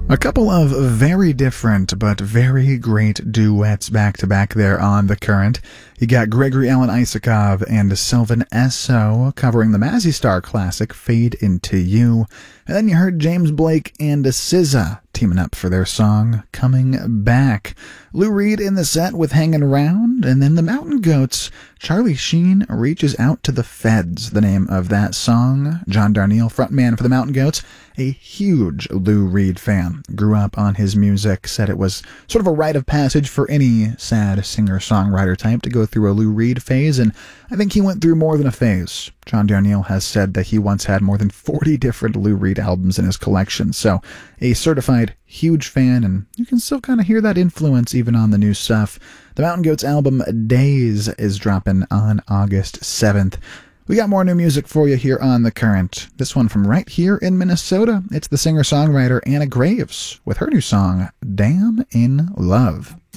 A couple of very different but very great duets back-to-back there on The Current. You got Gregory Alan Isakov and Sylvan Esso covering the Mazzy Star classic Fade Into You. And then you heard James Blake and SZA teaming up for their song Coming Back. Lou Reed in the set with Hangin' Around, and then the Mountain Goats, Charlie Sheen Reaches Out to the Feds, the name of that song. John Darnielle, frontman for the Mountain Goats, a huge Lou Reed fan. Grew up on his music, said it was sort of a rite of passage for any sad singer-songwriter type to go through a Lou Reed phase, and I think he went through more than a phase. John Darnielle has said that he once had more than 40 different Lou Reed albums in his collection, so a certified huge fan, and you can still kind of hear that influence even on the new stuff. The Mountain Goats album Days is dropping on August 7th. We got more new music for you here on The Current. This one from right here in Minnesota. It's the singer-songwriter Anna Graves with her new song, Damn in Love.